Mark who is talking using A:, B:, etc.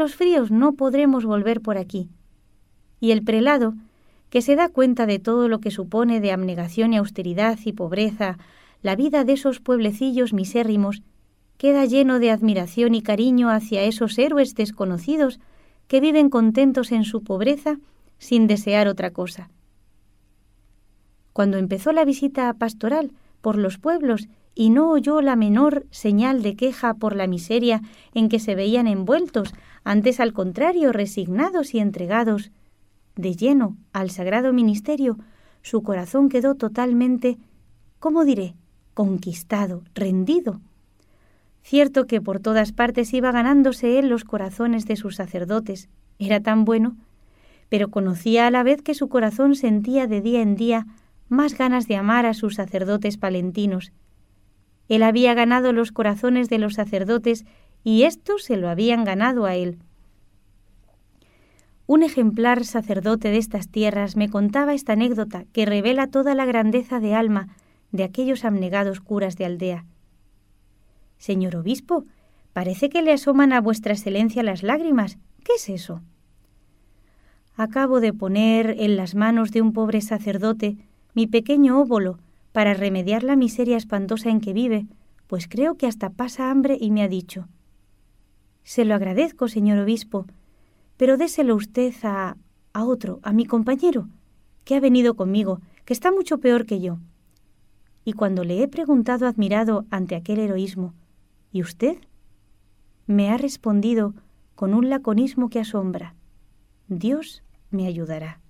A: los fríos no podremos volver por aquí. Y el prelado, que se da cuenta de todo lo que supone de abnegación y austeridad y pobreza la vida de esos pueblecillos misérrimos, queda lleno de admiración y cariño hacia esos héroes desconocidos que viven contentos en su pobreza sin desear otra cosa. Cuando empezó la visita pastoral por los pueblos y no oyó la menor señal de queja por la miseria en que se veían envueltos, antes al contrario resignados y entregados de lleno al sagrado ministerio, su corazón quedó totalmente, ¿cómo diré?, conquistado, rendido. Cierto que por todas partes iba ganándose él los corazones de sus sacerdotes, era tan bueno, pero conocía a la vez que su corazón sentía de día en día más ganas de amar a sus sacerdotes palentinos. Él había ganado los corazones de los sacerdotes y éstos se lo habían ganado a él. Un ejemplar sacerdote de estas tierras me contaba esta anécdota que revela toda la grandeza de alma de aquellos abnegados curas de aldea. «Señor obispo, parece que le asoman a vuestra excelencia las lágrimas. ¿Qué es eso?» «Acabo de poner en las manos de un pobre sacerdote mi pequeño óbolo para remediar la miseria espantosa en que vive, pues creo que hasta pasa hambre y me ha dicho: «Se lo agradezco, señor obispo, pero déselo usted a otro, a mi compañero, que ha venido conmigo, que está mucho peor que yo». Y cuando le he preguntado admirado ante aquel heroísmo: «¿Y usted?», me ha respondido con un laconismo que asombra: «Dios me ayudará».